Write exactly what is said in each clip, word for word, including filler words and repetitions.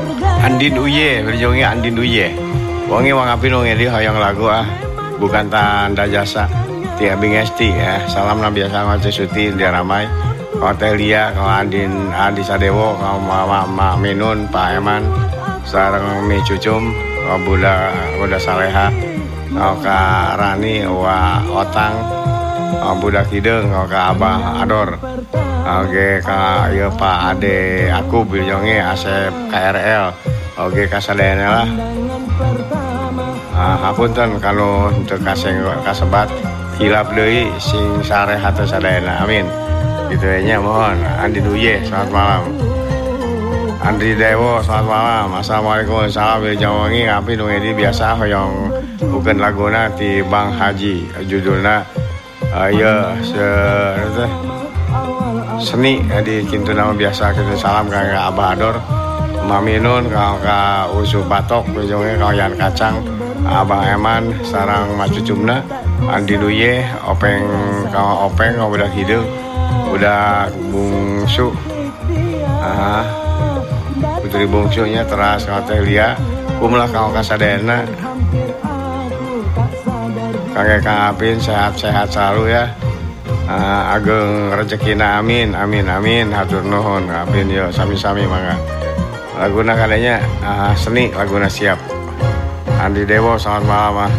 Andin Uye, berjongnya Andin Uye. Wangi wang api nong di hoyong lagu ah, bukan tanda jasa. Tia Bing Esti ya, salam nabi biasa ngoceh suti dia ramai. Kau Telia, kau Andin Adi Sadewo, kau Mama Ma Minun, Pak Eman, sareng Mi Cucum, kau Buda Buda Saleha, kau Kak Rani, wa Otang, kau Buda Kideng, kau Kak Abah Ador. Oke Kak ya Pak Ade aku biljongnya Asep K R L. Oke kasadayana lah. Ah hapunten kalau untuk kaseng kasebat hilap deui sing sarehat sadayana. Amin. Gitu nya mohon. Andi Duye selamat malam. Andri Dewo selamat malam. Assalamualaikum. Salam Wiljawangi ngapi nu edi biasa hoyong bukan laguna ti Bang Haji judulna aya se seni di kintu nama biasa kita salam ke Abah Ador Mami Nun kau ka Usu Batok ujungnya kau Yan Kacang Abah Eman sarang Mas Cucumna Andi Duye Openg kau Openg kau udah hidup udah bungsu ah putri bungsunya teras kau Telia kumlah kau kasadena kakek Kang Apin sehat-sehat selalu ya. Uh, ageng rezekina amin amin amin hatur nuhun amin yo sami-sami mangga laguna kadanya uh, seni laguna siap Andi Dewo selamat malam ah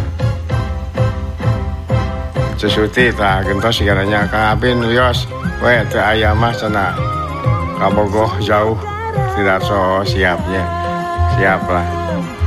Cesuti ta gentos sigaranya Kang Apin wios we teu aya mah cenah kabogoh jauh tidak so siapnya siap lah.